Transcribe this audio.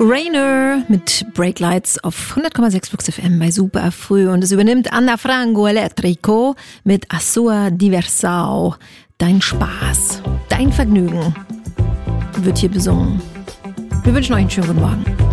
Rainer mit Breaklights auf 100,6 Flux FM bei Super Früh. Und es übernimmt Anna Frango Electrico mit A Sua Diversao. Dein Spaß, dein Vergnügen wird hier besungen. Wir wünschen euch einen schönen guten Morgen.